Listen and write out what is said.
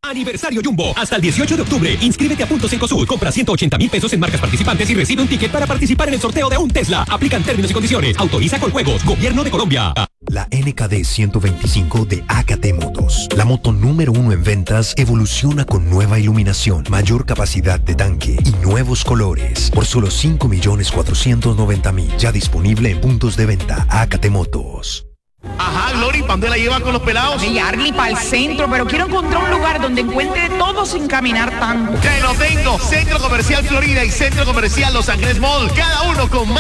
Aniversario Jumbo. Hasta el 18 de octubre. Inscríbete a Puntos Cencosud. Compra 180,000 pesos en marcas participantes y recibe un ticket para participar en el sorteo de un Tesla. Aplican términos y condiciones. Autoriza Coljuegos. Gobierno de Colombia. La NKD 125 de AKT Motos. La moto número 1 en ventas evoluciona con nueva iluminación, mayor capacidad de tanque y nuevos colores. Por solo 5.490.000. Ya disponible en puntos de venta AKT Motos. Ajá, Glory, ¿para dónde la lleva con los pelados? Hey, Arly, para el centro, pero quiero encontrar un lugar donde encuentre todo sin caminar tanto. Te lo tengo. Centro Comercial Florida y Centro Comercial Los Ángeles Mall. Cada uno con